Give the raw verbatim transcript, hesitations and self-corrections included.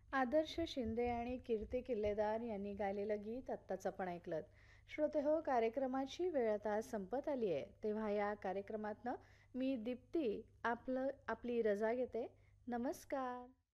आदर्श शिंदे आणि कीर्ती किल्लेदार यांनी गायलेलं गीत आत्ताच आपण ऐकलं. श्रोते हो, कार्यक्रमाची वेळ आता संपत आली आहे. तेव्हा या कार्यक्रमातनं मी दीप्ती आपलं आपली रजा घेते. नमस्कार.